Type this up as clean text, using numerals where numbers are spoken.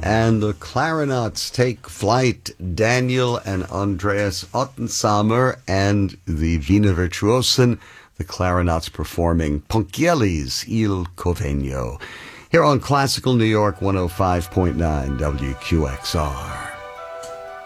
And the clarinets take flight. Daniel and Andreas Ottensamer and the Wiener Virtuosen, the clarinets performing Ponchielli's Il Convegno. Here on Classical New York 105.9 WQXR.